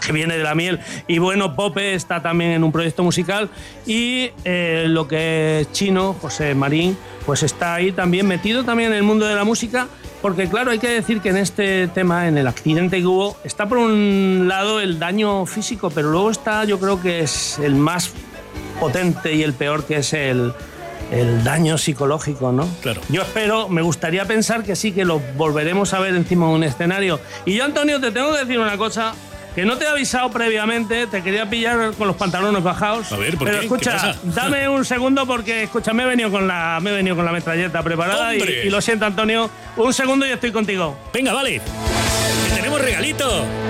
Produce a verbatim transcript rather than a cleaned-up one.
que viene de la miel. Y bueno, Pope está también en un proyecto musical. Y eh, lo que es Chino, José Marín, pues está ahí también metido también en el mundo de la música. Porque claro, hay que decir que en este tema, en el accidente que hubo, está por un lado el daño físico, pero luego está, yo creo que es el más potente y el peor, que es el, el daño psicológico, ¿no? Claro. Yo espero, me gustaría pensar que sí, que lo volveremos a ver encima de un escenario. Y yo, Antonio, te tengo que decir una cosa, que no te he avisado previamente, te quería pillar con los pantalones bajados. A ver, ¿por pero qué? escucha, ¿Qué pasa? dame un segundo porque, escucha, me he venido con la, me he venido con la metralleta preparada y, y lo siento, Antonio, un segundo y estoy contigo. Venga, vale. Que tenemos regalito.